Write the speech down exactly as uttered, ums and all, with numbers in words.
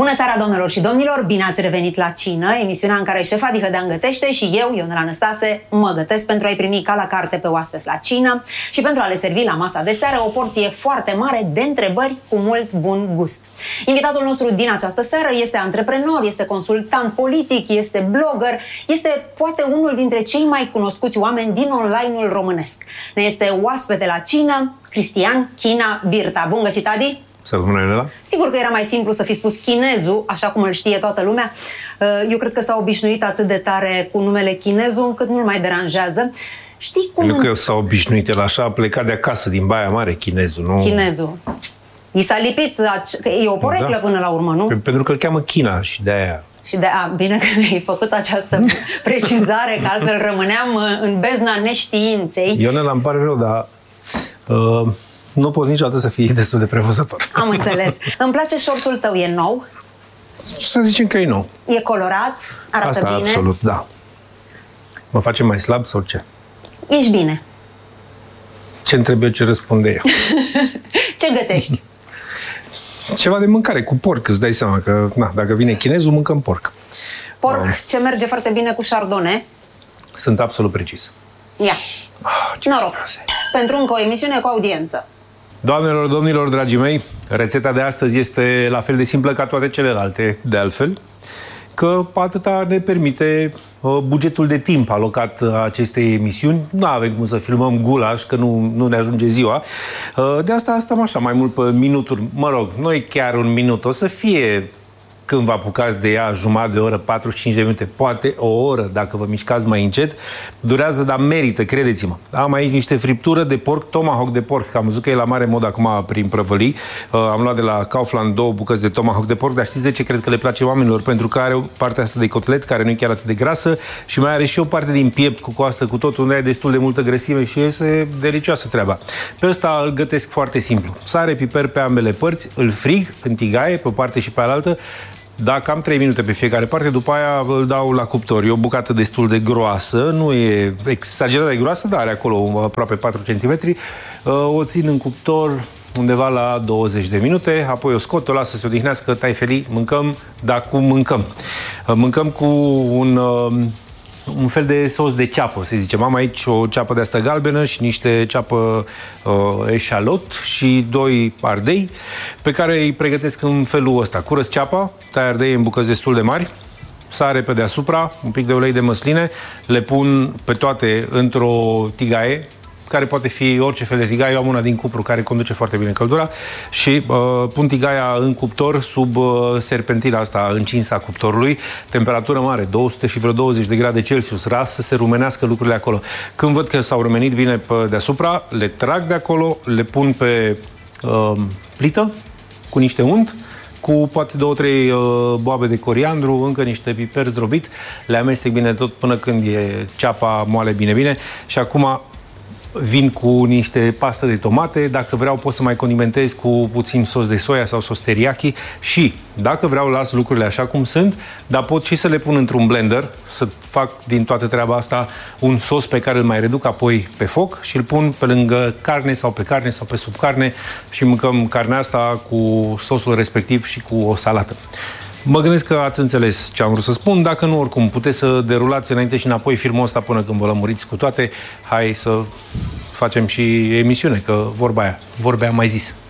Bună seara, doamnelor și domnilor! Bine ați revenit la Cină, emisiunea în care șefa Dihădean gătește și eu, Ionela Năstase, mă gătesc pentru a-i primi ca la carte pe oaspeți la cină și pentru a le servi la masa de seară o porție foarte mare de întrebări cu mult bun gust. Invitatul nostru din această seară este antreprenor, este consultant politic, este blogger, este poate unul dintre cei mai cunoscuți oameni din online-ul românesc. Ne este oaspete la cină, Cristian China Birta. Bun găsit, Adi! Să Sigur că era mai simplu să fi spus chinezul, așa cum îl știe toată lumea. Eu cred că s-a obișnuit atât de tare cu numele chinezul, încât nu-l mai deranjează. Știi cum... Nu că s-a obișnuit, el așa a plecat de acasă, din Baia Mare, chinezul, nu? Chinezul. I s-a lipit, e o poreclă da. Până la urmă, nu? Pentru că îl cheamă China și de aia. Și de a, bine că mi-ai făcut această precizare, că altfel rămâneam în bezna neștiinței. Ionela, îmi pare rău, dar... Uh... Nu poți niciodată să fii destul de prevăzător. Am înțeles. Îmi place șorțul tău, e nou? Să zicem că e nou. E colorat? Arată Asta, bine? absolut, da. Mă face mai slab sau ce? Ești bine. Ce întreb eu, ce răspunde eu? Ce gătești? Ceva de mâncare, cu porc, îți dai seama că, na, dacă vine chinezul, mâncăm porc. Porc, um, ce merge foarte bine cu chardonnay? Sunt absolut precis. Ia. Oh, noroc. Frase. Pentru încă o emisiune cu audiență. Doamnelor, domnilor, dragii mei, rețeta de astăzi este la fel de simplă ca toate celelalte, de altfel, că atâta ne permite uh, bugetul de timp alocat acestei emisiuni. Nu avem cum să filmăm gulaș, că nu, nu ne ajunge ziua. Uh, de asta stăm așa, mai mult pe minuturi. Mă rog, noi chiar un minut. O să fie... Când vă apucați de ea, jumătate de oră, patruzeci și cinci de minute, poate o oră, dacă vă mișcați mai încet, durează, dar merită, credeți-mă. Am aici niște friptură de porc, tomahawk de porc, că am văzut că e la mare mod acum prin prăvălii. Uh, am luat de la Kaufland două bucăți de tomahawk de porc, dar știți de ce cred că le place oamenilor? Pentru că are o parte asta de cotlet, care nu e chiar atât de grasă, și mai are și o parte din piept cu coastă, cu tot, unde ai destul de multă grăsime și este delicioasă treaba. Pe ăsta îl gătesc foarte simplu. Sare, piper pe ambele părți, îl frig în tigaie, pe o parte și pe alaltă. Dacă am trei minute pe fiecare parte, după aia îl dau la cuptor. E o bucată destul de groasă, nu e exagerat de groasă, dar are acolo aproape patru centimetri. O țin în cuptor undeva la douăzeci de minute, apoi o scot, o las să se odihnească, tai felii, mâncăm, dar cum mâncăm? Mâncăm cu un... un fel de sos de ceapă, să zicem. Am aici o ceapă de asta galbenă și niște ceapă uh, eșalot și doi ardei pe care îi pregătesc în felul ăsta. Curăț ceapa, tai ardei în bucăți destul de mari, sare pe deasupra, un pic de ulei de măsline, le pun pe toate într-o tigaie, care poate fi orice fel de tigaie. Eu am una din cupru care conduce foarte bine căldura și uh, pun tigaia în cuptor sub uh, serpentina asta încinsă a cuptorului, temperatură mare, două sute și vreo douăzeci de grade Celsius, ras să se rumenească lucrurile acolo. Când văd că s-au rumenit bine pe deasupra, le trag de acolo, le pun pe uh, plită cu niște unt, cu poate două, trei uh, boabe de coriandru, încă niște piper zdrobit, le amestec bine tot până când e ceapa moale bine, bine și acum vin cu niște pastă de tomate, dacă vreau pot să mai condimentez cu puțin sos de soia sau sos teriyaki și, dacă vreau, las lucrurile așa cum sunt, dar pot și să le pun într-un blender, să fac din toată treaba asta un sos pe care îl mai reduc apoi pe foc și îl pun pe lângă carne sau pe carne sau pe sub carne și mâncăm carnea asta cu sosul respectiv și cu o salată. Mă gândesc că ați înțeles ce am vrut să spun. Dacă nu, oricum, puteți să derulați înainte și înapoi filmul ăsta până când vă lămuriți cu toate. Hai să facem și emisiune, că vorba aia, vorbea mai zis.